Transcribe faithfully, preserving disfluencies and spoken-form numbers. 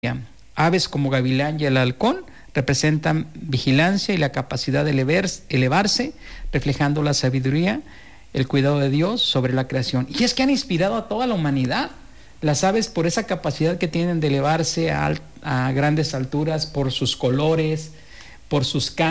Aves como gavilán y el halcón representan vigilancia y la capacidad de elevarse, reflejando la sabiduría, el cuidado de Dios sobre la creación. Y es que han inspirado a toda la humanidad. Las aves, por esa capacidad que tienen de elevarse a, a grandes alturas, por sus colores, por sus cantos,